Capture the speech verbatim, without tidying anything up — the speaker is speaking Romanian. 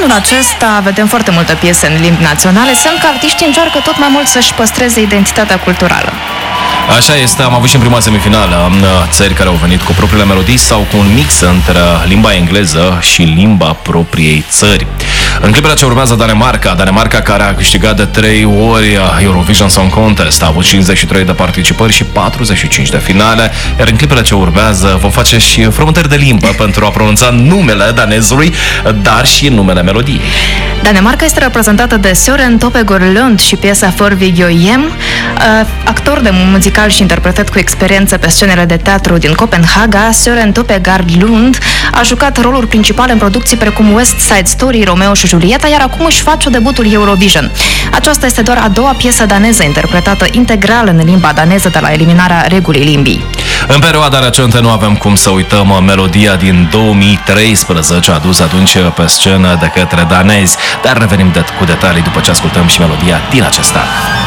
anul acesta vedem foarte multe piese în limbi naționale, semn că artiștii încearcă tot mai mult să-și păstreze identitatea culturală. Așa este, am avut și în prima semifinală țări care au venit cu propriile melodii sau cu un mix între limba engleză și limba propriei țări. În clipele ce urmează Danemarca, Danemarca care a câștigat de trei ori Eurovision Song Contest, a avut cincizeci și trei de participări și patruzeci și cinci de finale, iar în clipele ce urmează vom face și frământări de limbă pentru a pronunța numele danezului, dar și numele melodiei. Danemarca este reprezentată de Søren Topegård Lund și piesa For Vi Gjør Hjem, actor de muzical și interpretat cu experiență pe scenele de teatru din Copenhaga. Søren Topegård Lund a jucat roluri principale în producții precum West Side Story, Romeo și Julieta, iar acum își face debutul Eurovision. Aceasta este doar a doua piesă daneză interpretată integral în limba daneză de la eliminarea regulii limbii. În perioada recentă nu avem cum să uităm melodia din două mii treisprezece adusă atunci pe scenă de către danezi, dar revenim de- cu detalii după ce ascultăm și melodia din acest an.